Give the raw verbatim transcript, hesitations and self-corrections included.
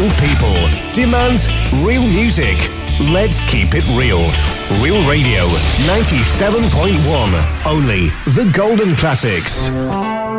real people, demands real music. Let's keep it real. Real Radio ninety-seven point one. Only the golden classics.